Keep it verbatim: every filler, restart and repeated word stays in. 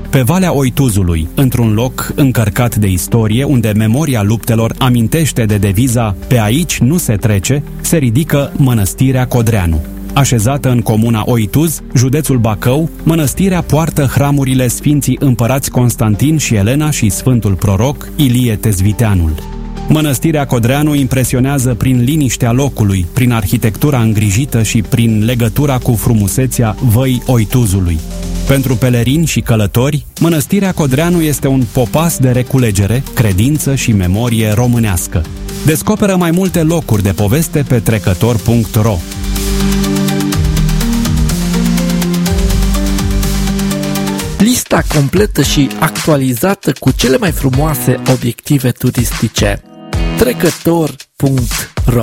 Pe Valea Oituzului, într-un loc încărcat de istorie, unde memoria luptelor amintește de deviza "Pe aici nu se trece", se ridică Mănăstirea Codreanu. Așezată în comuna Oituz, județul Bacău, mănăstirea poartă hramurile Sfinții Împărați Constantin și Elena și Sfântul Proroc Ilie Tezviteanul. Mănăstirea Codreanu impresionează prin liniștea locului, prin arhitectura îngrijită și prin legătura cu frumusețea Văii Oituzului. Pentru pelerini și călători, Mănăstirea Codreanu este un popas de reculegere, credință și memorie românească. Descoperă mai multe locuri de poveste pe trecător punct ro. Lista completă și actualizată cu cele mai frumoase obiective turistice. trecător punct ro